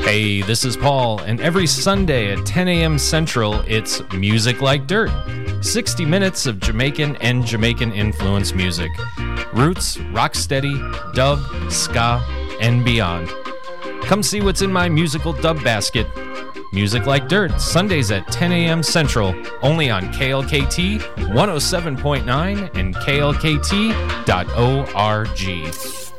Hey, this is Paul, and every Sunday at 10 a.m. Central, it's Music Like Dirt. 60 minutes of Jamaican and Jamaican-influenced music. Roots, rocksteady, dub, ska, and beyond. Come see what's in my musical dub basket. Music Like Dirt, Sundays at 10 a.m. Central, only on KLKT 107.9 and KLKT.org.